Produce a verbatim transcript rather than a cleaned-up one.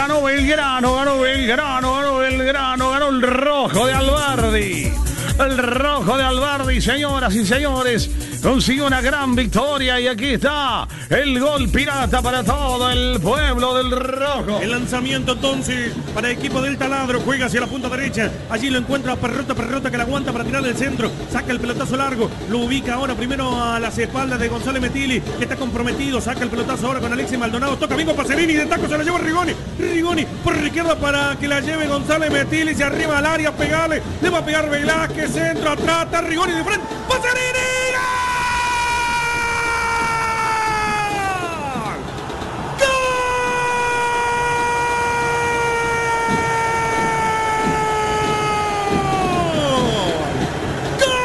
Ganó Belgrano, ganó Belgrano, ganó Belgrano, ganó el rojo de Alberdi. El rojo de Alberdi, señoras y señores, consiguió una gran victoria y aquí está el gol pirata para todo el pueblo del rojo. El lanzamiento entonces para el equipo del Taladro, juega hacia la punta derecha, allí lo encuentra Perrota, Perrota que la aguanta para tirar del centro, saca el pelotazo largo, lo ubica ahora primero a las espaldas de González Metilli, que está comprometido, saca el pelotazo ahora con Alexis Maldonado, toca Bingo Pacerini, de taco se la lleva Rigoni, Rigoni por la izquierda para que la lleve González Metilli, se arriba al área, pegale, le va a pegar Velázquez, centro, atrás, está Rigoni de frente, Pacerini.